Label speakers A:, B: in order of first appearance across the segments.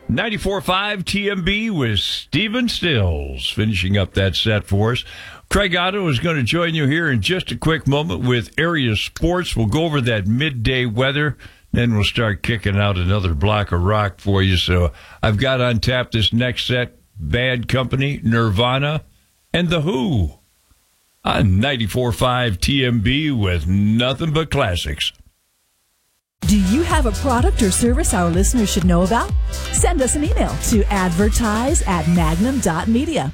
A: 94.5 TMB with Stephen Stills finishing up that set for us. Craig Otto is going to join you here in just a quick moment with Area Sports. We'll go over that midday weather, then we'll start kicking out another block of rock for you. So I've got on tap this next set, Bad Company, Nirvana, and The Who on 94.5 TMB with nothing but classics.
B: Do you have a product or service our listeners should know about? Send us an email to advertise@magnum.media.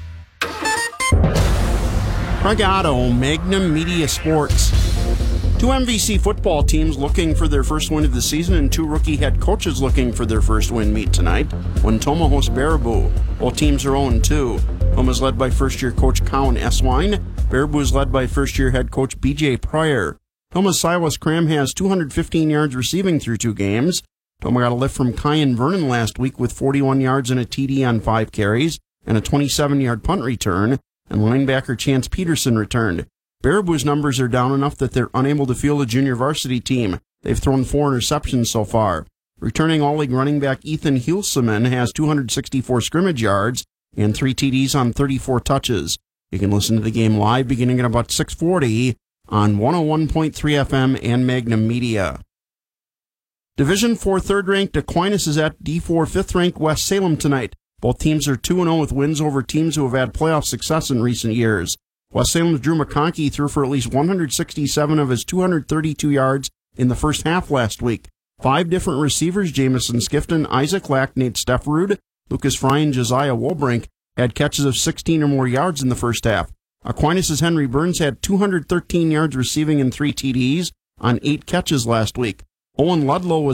C: Craig Otto, Magnum Media Sports. Two MVC football teams looking for their first win of the season and two rookie head coaches looking for their first win meet tonight when Tomah hosts Baraboo. Both teams are 0-2. Tomah's led by first-year coach Cowan Eswine. Baraboo is led by first-year head coach BJ Pryor. Tomah's Silas Cram has 215 yards receiving through 2 games. Tomah got a lift from Kyan Vernon last week with 41 yards and a TD on 5 carries and a 27-yard punt return, and linebacker Chance Peterson returned. Baraboo's numbers are down enough that they're unable to field a junior varsity team. They've thrown 4 interceptions so far. Returning All-League running back Ethan Hulseman has 264 scrimmage yards and 3 TDs on 34 touches. You can listen to the game live beginning at about 6:40 on 101.3 FM and Magnum Media. Division 4 third-ranked Aquinas is at D4 fifth-ranked West Salem tonight. Both teams are 2-0 with wins over teams who have had playoff success in recent years. West Salem's Drew McConkey threw for at least 167 of his 232 yards in the first half last week. 5 different receivers, Jamison Skifton, Isaac Lack, Nate Stefferud, Lucas Fry, and Josiah Wolbrink, had catches of 16 or more yards in the first half. Aquinas' Henry Burns had 213 yards receiving and 3 TDs on 8 catches last week. Owen Ludlow was